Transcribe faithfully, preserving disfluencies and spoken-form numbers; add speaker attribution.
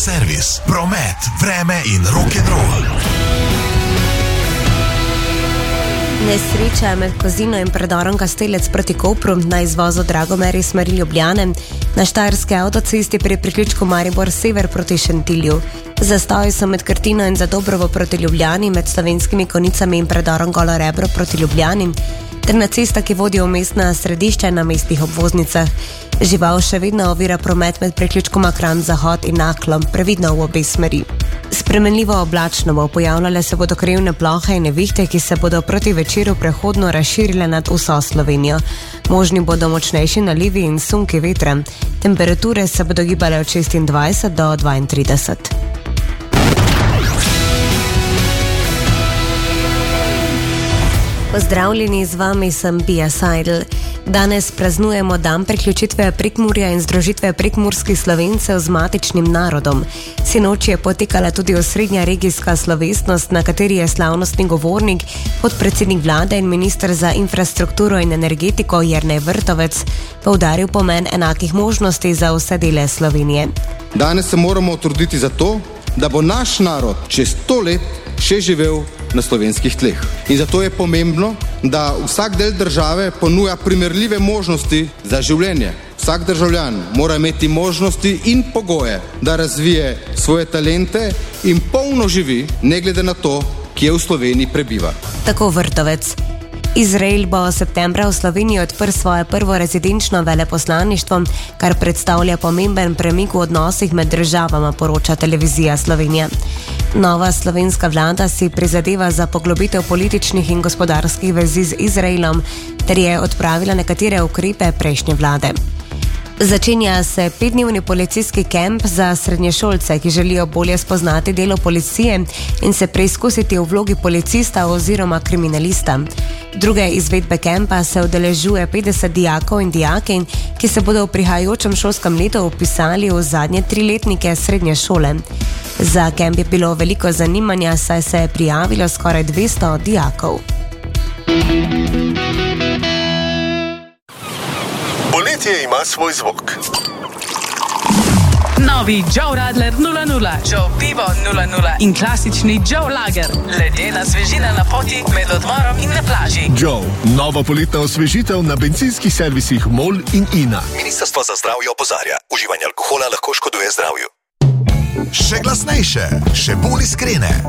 Speaker 1: servis, promet, vreme in rock'n'roll.
Speaker 2: Nesreča med Kozino in predorom Kastelec proti Kopru na izvozu Dragomeri smeri Ljubljane, na štajerski avtocesti pri priključku Maribor sever proti Šentilju. Zastoji so med Krtino in Zadobrovo proti Ljubljani, med Slovenskimi Konicami in predorom Golo Rebro proti Ljubljani, ter na cestah, ki vodijo v mestna središča na mestnih obvoznicah. Žival še vedno ovira promet med priključkoma Kranj Zahod in Naklom, previdno v obe smeri. Spremenljivo oblačno bo, pojavljale se bodo krajevne plohe in nevihte, ki se bodo proti večeru prehodno razširile nad vso Slovenijo. Možni bodo močnejši nalivi in sunki vetra. Temperature se bodo gibale od šestindvajset do dvaintrideset. Pozdravljeni, z vami sem Pia Seidel. Danes praznujemo dan priključitve Prekmurja in združitve prekmurskih Slovencev z matičnim narodom. Sinoči je potekala tudi osrednja regijska slovesnost, na kateri je slavnostni govornik, podpredsednik vlade in minister za infrastrukturo in energetiko Jernej Vrtovec poudaril pomen enakih možnosti za vse dele Slovenije.
Speaker 3: Danes se moramo truditi za to, da bo naš narod čez sto let še živel na slovenskih tleh. In zato je pomembno, da vsak del države ponuja primerljive možnosti za življenje. Vsak državljan mora imeti možnosti in pogoje, da razvije svoje talente in polno živi, ne glede na to, kje v Sloveniji prebiva.
Speaker 2: Tako Vrtovec. Izrael bo septembra v Sloveniji odprl svoje prvo rezidenčno veleposlaništvo, kar predstavlja pomemben premik v odnosih med državama, poroča televizija Slovenija. Nova slovenska vlada si prizadeva za poglobitev političnih in gospodarskih vezi z Izraelom ter je odpravila nekatere ukrepe prejšnje vlade. Začenja se petdnevni policijski kemp za srednješolce, ki želijo bolje spoznati delo policije in se preizkusiti v vlogi policista oziroma kriminalista. Druge izvedbe kempa se udeležuje petdeset dijakov in dijakinj, ki se bodo v prihajajočem šolskem letu vpisali v zadnje triletnike srednje šole. Za kemp je bilo veliko zanimanja, saj se je prijavilo skoraj dvesto dijakov.
Speaker 1: Poletje ima svoj zvok.
Speaker 4: Novi Joe Radler nula nula, Joe Pivo nula nula in klasični Joe Lager. Ledena svežina na poti med odmorom in na plaži.
Speaker 1: Joe, nova poletna osvežitev na bencinskih servisih MOL in INA. Ministrstvo za zdravje opozarja, uživanje alkohola lahko škoduje zdravju. Še glasnejše, še bolj iskrene.